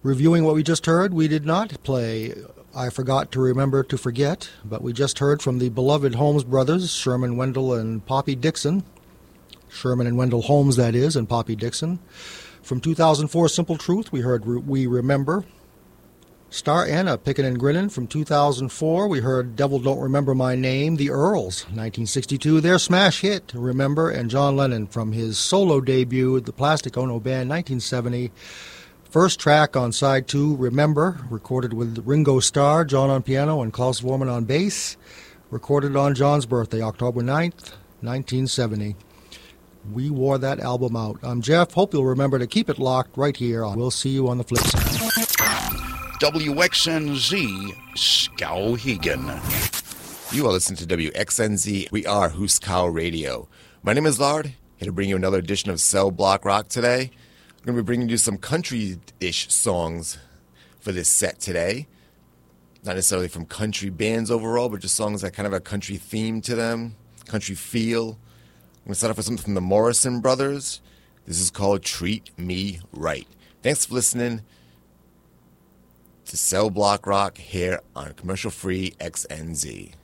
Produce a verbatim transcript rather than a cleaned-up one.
Reviewing what we just heard, we did not play I Forgot to Remember to Forget, but we just heard from the beloved Holmes brothers, Sherman Wendell and Poppy Dixon. Sherman and Wendell Holmes, that is, and Poppy Dixon. From two thousand four, Simple Truth, we heard We Remember. Star Anna, Pickin' and Grinnin'. From two thousand four, we heard Devil Don't Remember My Name, The Earls. nineteen sixty-two, their smash hit, Remember, and John Lennon from his solo debut, The Plastic Ono Band, nineteen seventy. First track on side two, Remember, recorded with Ringo Starr, John on piano, and Klaus Voormann on bass. Recorded on John's birthday, October ninth, nineteen seventy. We wore that album out. I'm Jeff. Hope you'll remember to keep it locked right here. We'll see you on the flip side. W X N Z, Skowhegan. You are listening to W X N Z. We are Huskow Radio. My name is Lard. Here to bring you another edition of Cell Block Rock today. I'm going to be bringing you some country-ish songs for this set today. Not necessarily from country bands overall, but just songs that kind of have a country theme to them, country feel. I'm going to start off with something from the Morrison Brothers. This is called Treat Me Right. Thanks for listening to Cell Block Rock here on commercial-free X N Z.